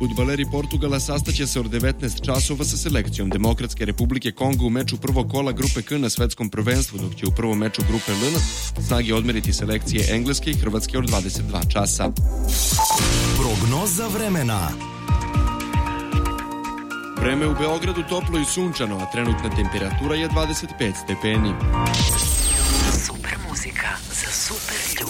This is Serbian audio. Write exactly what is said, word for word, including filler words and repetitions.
Fudbaleri Portugala sastaće se od devetnaest časova sa selekcijom Demokratske Republike Kongo u meču prvog kola grupe K na svetskom prvenstvu, dok će u prvom meču grupe L snage odmeriti selekcije Engleske i Hrvatske od dvadeset dva časa. Prognoza vremena. Vreme u Beogradu toplo i sunčano, a trenutna temperatura je dvadeset pet stepeni. Super muzika za super ljude.